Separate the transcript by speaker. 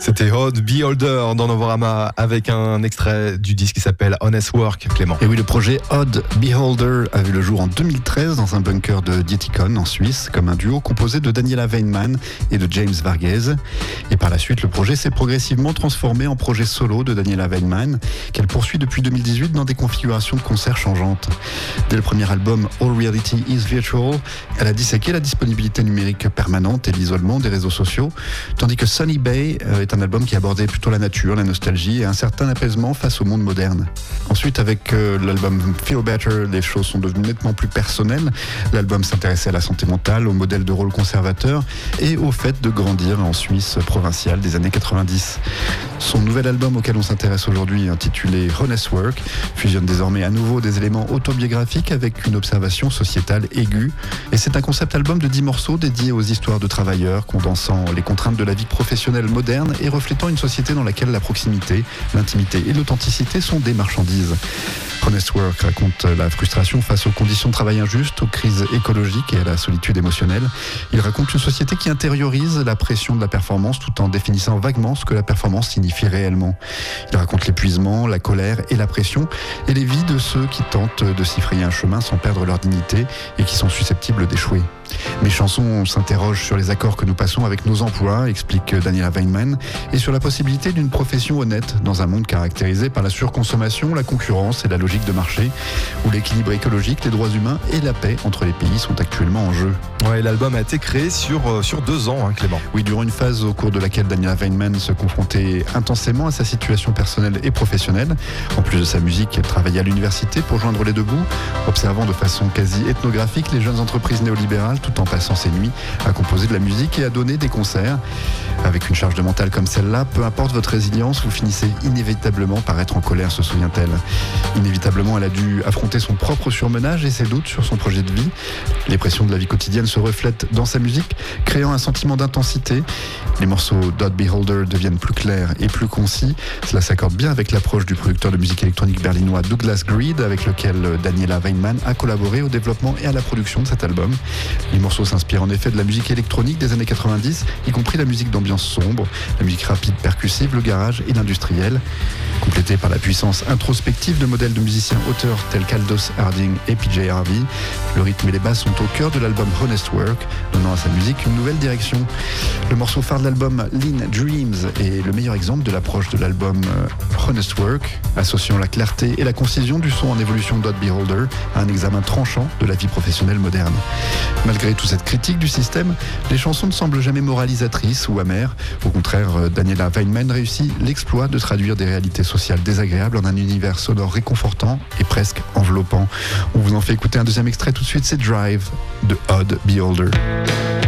Speaker 1: C'était Odd Beholder dans Novorama avec un extrait du disque qui s'appelle Honest Work, Clément.
Speaker 2: Et oui, le projet Odd Beholder a vu le jour en 2013 dans un bunker de Dietikon en Suisse, comme un duo composé de Daniela Weinmann et de James Varghese. Et par la suite, le projet s'est progressivement transformé en projet solo de Daniela Weinmann, qu'elle poursuit depuis 2018 dans des configurations de concerts changeantes. Dès le premier album All Reality is Virtual, elle a disséqué la disponibilité numérique permanente et l'isolement des réseaux sociaux, tandis que Sunny Bay est un album qui abordait plutôt la nature, la nostalgie et un certain apaisement face au monde moderne. Ensuite, avec l'album Feel Better, les choses sont devenues nettement plus personnelles. L'album s'intéressait à la santé mentale, au modèle de rôle conservateur et au fait de grandir en Suisse provinciale des années 90. Son nouvel album auquel on s'intéresse aujourd'hui, intitulé Honest Work, fusionne désormais à nouveau des éléments autobiographiques avec une observation sociétale aiguë. Et c'est un concept album de 10 morceaux dédiés aux histoires de travailleurs, condensant les contraintes de la vie professionnelle moderne et reflétant une société dans laquelle la proximité, l'intimité et l'authenticité sont des marchandises. Honest Work raconte la frustration face aux conditions de travail injustes, aux crises écologiques et à la solitude émotionnelle. Il raconte une société qui intériorise la pression de la performance tout en définissant vaguement ce que la performance signifie réellement. Il raconte l'épuisement, la colère et la pression et les vies de ceux qui tentent de s'y frayer un chemin sans perdre leur dignité et qui sont susceptibles d'échouer. Mes chansons s'interrogent sur les accords que nous passons avec nos emplois, explique Daniela Weinmann, et sur la possibilité d'une profession honnête dans un monde caractérisé par la surconsommation, la concurrence et la logique de marché, où l'équilibre écologique, les droits humains et la paix entre les pays sont actuellement en jeu.
Speaker 1: Ouais, l'album a été créé sur 2 ans, Clément.
Speaker 2: Oui, durant une phase au cours de laquelle Daniela Weinmann se confrontait intensément à sa situation personnelle et professionnelle. En plus de sa musique, elle travaillait à l'université pour joindre les deux bouts, observant de façon quasi ethnographique les jeunes entreprises néolibérales tout en passant ses nuits à composer de la musique et à donner des concerts. Avec une charge de mental comme celle-là, peu importe votre résilience, vous finissez inévitablement par être en colère, se souvient-elle. Inévitablement, elle a dû affronter son propre surmenage et ses doutes sur son projet de vie. Les pressions de la vie quotidienne se reflètent dans sa musique, créant un sentiment d'intensité. Les morceaux d'Odd Beholder deviennent plus clairs et plus concis. Cela s'accorde bien avec l'approche du producteur de musique électronique berlinois Douglas Greed, avec lequel Daniela Weinmann a collaboré au développement et à la production de cet album. Les morceaux s'inspirent en effet de la musique électronique des années 90, y compris la musique d'ambiance sombre, la musique rapide percussive, le garage et l'industriel. Complétée par la puissance introspective de modèles de musiciens auteurs tels qu'Aldous Harding et PJ Harvey, le rythme et les basses sont au cœur de l'album Honest Work, donnant à sa musique une nouvelle direction. Le morceau phare de l'album Lean Dreams est le meilleur exemple de l'approche de l'album Honest Work, associant la clarté et la concision du son en évolution d'Odd Beholder à un examen tranchant de la vie professionnelle moderne. Malgré toute cette critique du système, les chansons ne semblent jamais moralisatrices ou amères. Au contraire, Daniela Weinmann réussit l'exploit de traduire des réalités sociales désagréables en un univers sonore réconfortant et presque enveloppant. On vous en fait écouter un deuxième extrait tout de suite, c'est Drive de Odd Beholder.